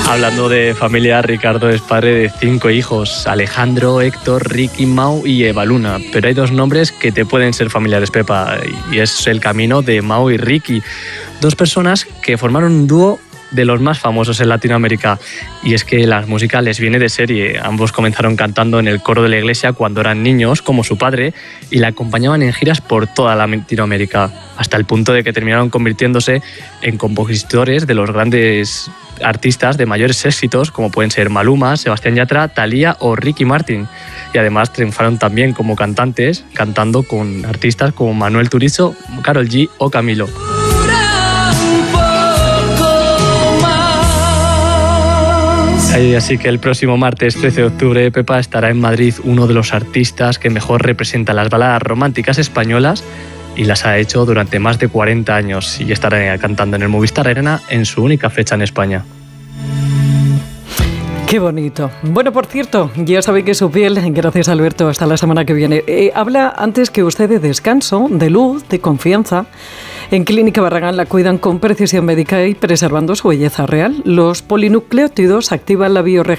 Hablando de familia, Ricardo es padre de 5 hijos, Alejandro, Héctor, Ricky, Mau y Eva Luna. Pero hay 2 nombres que te pueden ser familiares, Pepa, y es el camino de Mau y Ricky, 2 personas que formaron un dúo de los más famosos en Latinoamérica. Y es que la música les viene de serie. Ambos comenzaron cantando en el coro de la iglesia cuando eran niños, como su padre, y la acompañaban en giras por toda Latinoamérica, hasta el punto de que terminaron convirtiéndose en compositores de los grandes artistas de mayores éxitos, como pueden ser Maluma, Sebastián Yatra, Thalía o Ricky Martin. Y además triunfaron también como cantantes, cantando con artistas como Manuel Turizo, Karol G o Camilo. Así que el próximo martes 13 de octubre, Pepa, estará en Madrid uno de los artistas que mejor representa las baladas románticas españolas y las ha hecho durante más de 40 años y estará cantando en el Movistar Arena en su única fecha en España. Qué bonito. Bueno, por cierto, ya saben que su piel, gracias Alberto, hasta la semana que viene. Habla antes que usted de descanso, de luz, de confianza. En Clínica Barragán la cuidan con precisión médica y preservando su belleza real. Los polinucleótidos activan la biorregeneración